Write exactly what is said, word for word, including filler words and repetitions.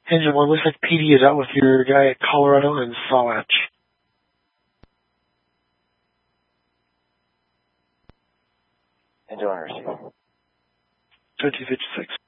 Engine one, looks like P D is out with your guy at Colorado and Salatch. Engine one receive. twenty fifty-six.